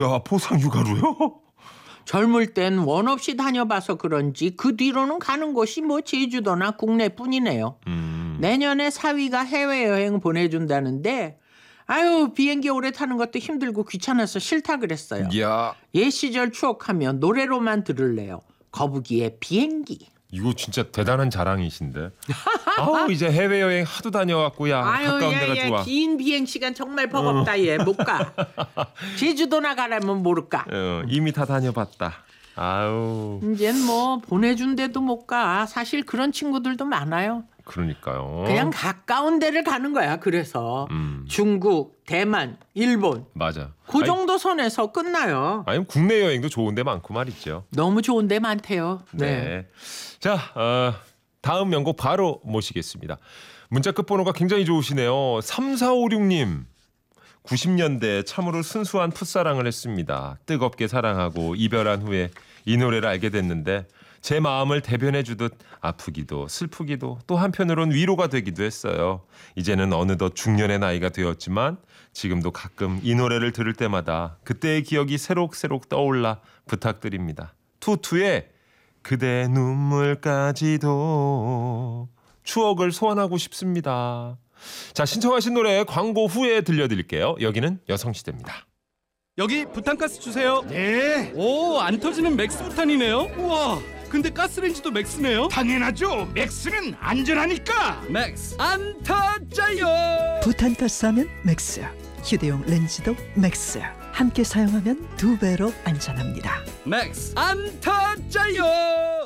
야, 포상 휴가로요? 젊을 땐 원 없이 다녀봐서 그런지 그 뒤로는 가는 곳이 뭐 제주도나 국내뿐이네요. 내년에 사위가 해외여행 보내준다는데 아유 비행기 오래 타는 것도 힘들고 귀찮아서 싫다 그랬어요. 야, 옛 시절 추억하면 노래로만 들을래요. 거북이의 비행기. 이거 진짜 대단한 자랑이신데. 아우 이제 해외여행 하도 다녀갖고 야 가까운 데가 좋아. 긴 비행 시간 정말 버겁다 얘 못 가. 제주도나 가라면 모를까. 이미 다 다녀봤다. 아우. 이젠 뭐 보내준 데도 못 가. 사실 그런 친구들도 많아요. 그러니까요. 그냥 가까운 데를 가는 거야. 그래서 중국, 대만, 일본. 맞아. 그 정도 선에서 끝나요. 아니 국내 여행도 좋은 데 많고 말이죠. 너무 좋은 데 많대요. 네. 자, 다음 명곡 바로 모시겠습니다. 문자 끝번호가 굉장히 좋으시네요. 3456님. 90년대 참으로 순수한 풋사랑을 했습니다. 뜨겁게 사랑하고 이별한 후에 이 노래를 알게 됐는데 제 마음을 대변해 주듯 아프기도 슬프기도 또 한편으론 위로가 되기도 했어요. 이제는 어느덧 중년의 나이가 되었지만 지금도 가끔 이 노래를 들을 때마다 그때의 기억이 새록새록 떠올라 부탁드립니다. 투투의 그대의 눈물까지도 추억을 소환하고 싶습니다. 자, 신청하신 노래 광고 후에 들려드릴게요. 여기는 여성시대입니다. 여기 부탄가스 주세요. 네, 오, 안 터지는 맥스 부탄이네요. 우와, 근데 가스레인지도 맥스네요. 당연하죠. 맥스는 안전하니까. 맥스 안 터져요. 부탄가스 하면 맥스, 휴대용 렌즈도 맥스. 함께 사용하면 2배로 안전합니다. 맥스 안 터져요.